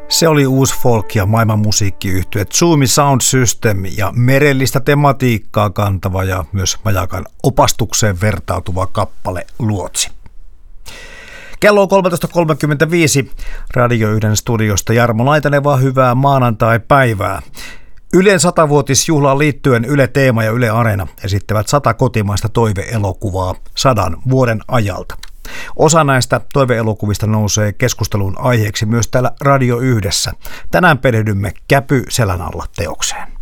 Se oli uusi folk- ja maailmanmusiikkiyhtye Zoomi Sound System ja merellistä tematiikkaa kantava ja myös majakan opastukseen vertautuva kappale Luotsi. Kello on 13.35. Radio 1 studiosta Jarmo Laitanen, vaan hyvää maanantai-päivää. Ylen 100-vuotisjuhlaan liittyen Yle Teema ja Yle Areena esittävät 100 kotimaista toiveelokuvaa 100 vuoden ajalta. Osa näistä toiveelokuvista nousee keskustelun aiheeksi myös täällä Radio 1. Tänään perehdymme Käpy selän alla -teokseen.